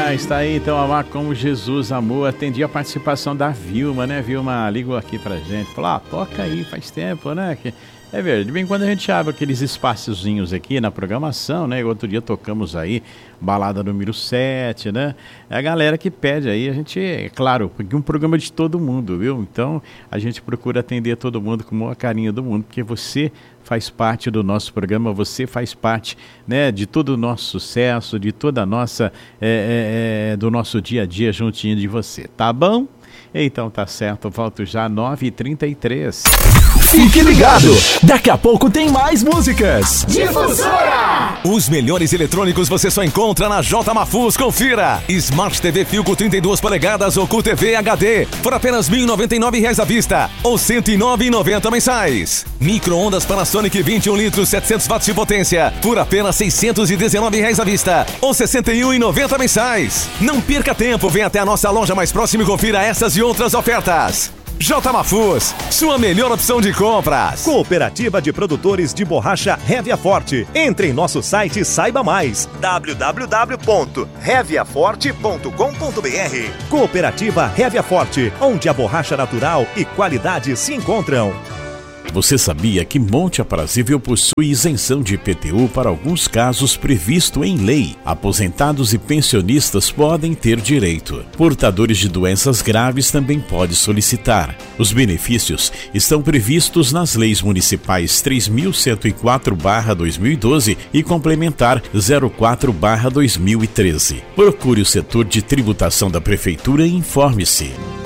demais, tá aí então, Amar Como Jesus Amou. Atendi a participação da Vilma, né? Vilma ligou aqui pra gente, falou, toca aí, faz tempo, né? É verdade, de vez em quando a gente abre aqueles espaçozinhos aqui na programação, né? Outro dia tocamos aí, balada número 7, né? É a galera que pede aí, a gente, é claro, porque um programa de todo mundo, viu? Então, a gente procura atender todo mundo com o maior carinho do mundo, porque você faz parte do nosso programa, você faz parte, né, de todo o nosso sucesso, de toda a nossa, do nosso dia a dia juntinho de você, tá bom? Então tá certo, eu volto já 9h33. Fique ligado, daqui a pouco tem mais músicas. Difusora! Os melhores eletrônicos você só encontra na J Mafuz, confira. Smart TV Philco 32 polegadas ou Cool TV HD por apenas R$ 1.099 à vista ou R$ 109,90 mensais. Micro-ondas Panasonic 21 litros 700 watts de potência por apenas R$ 619 à vista ou R$ 61,90 mensais. Não perca tempo, venha até a nossa loja mais próxima e confira essas e outras ofertas. J Mafuz, sua melhor opção de compras. Cooperativa de Produtores de Borracha Révia Forte. Entre em nosso site e saiba mais. www.reviaforte.com.br. Cooperativa Révia Forte, onde a borracha natural e qualidade se encontram. Você sabia que Monte Aprazível possui isenção de IPTU para alguns casos previsto em lei? Aposentados e pensionistas podem ter direito. Portadores de doenças graves também podem solicitar. Os benefícios estão previstos nas leis municipais 3.104/2012 e complementar 04/2013. Procure o setor de tributação da Prefeitura e informe-se.